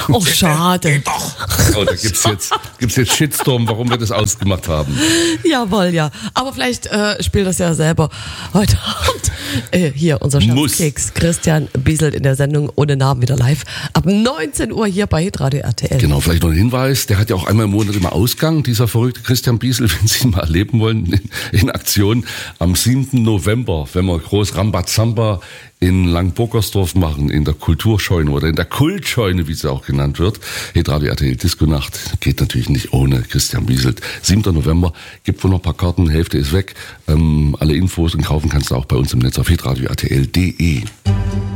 Oh, schade. Oh, da gibt's jetzt Shitstorm, warum wir das ausgemacht haben. Jawohl, ja. Aber vielleicht spielt das ja selber heute Abend. Hier, unser Schatzkeks Christian Bieselt in der Sendung Ohne Namen wieder live. Ab 19 Uhr hier bei Hitradio RTL. Genau, vielleicht noch ein Hinweis. Der hat ja auch einmal im Monat immer Ausgang, dieser verrückte Christian Biesel, wenn Sie ihn mal erleben wollen, in Aktion. Am 7. November, wenn wir groß Rambazamba in Langburgersdorf machen, in der Kulturscheune oder in der Kultscheune, wie sie auch genannt wird. Hitradio RTL Disco Nacht geht natürlich nicht ohne Christian Bieselt. 7. November, gibt wohl noch ein paar Karten, Hälfte ist weg. Alle Infos und kaufen kannst du auch bei uns im Netz auf hitradio RTL.de.